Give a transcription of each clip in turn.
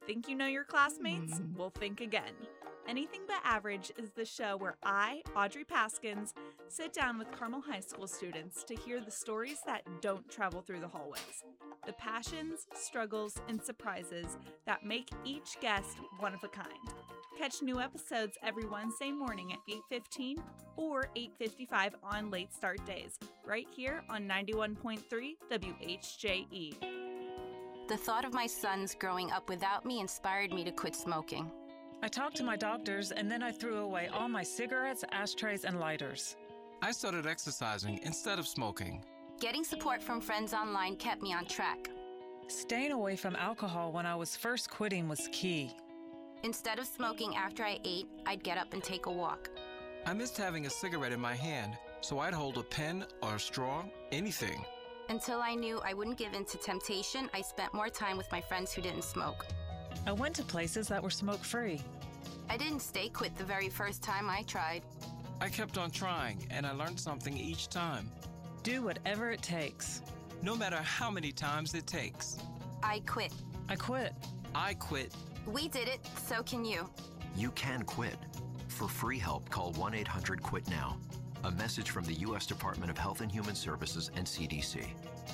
Think you know your classmates? Well, think again. Anything But Average is the show where I, Audrey Paskins, sit down with Carmel High School students to hear the stories that don't travel through the hallways. The passions, struggles, and surprises that make each guest one of a kind. Catch new episodes every Wednesday morning at 8:15 or 8:55 on late start days, right here on 91.3 WHJE. The thought of my sons growing up without me inspired me to quit smoking. I talked to my doctors, and then I threw away all my cigarettes, ashtrays, and lighters. I started exercising instead of smoking. Getting support from friends online kept me on track. Staying away from alcohol when I was first quitting was key. Instead of smoking after I ate, I'd get up and take a walk. I missed having a cigarette in my hand, so I'd hold a pen or a straw, anything. Until I knew I wouldn't give in to temptation, I spent more time with my friends who didn't smoke. I went to places that were smoke-free. I didn't stay quit the very first time I tried. I kept on trying, and I learned something each time. Do whatever it takes. No matter how many times it takes. I quit. I quit. I quit. We did it, so can you. You can quit. For free help, call 1-800-QUIT-NOW. A message from the U.S. Department of Health and Human Services and CDC.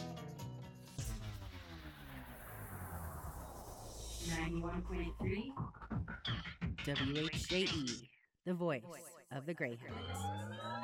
91.3 WHJE, the voice of the Greyhounds.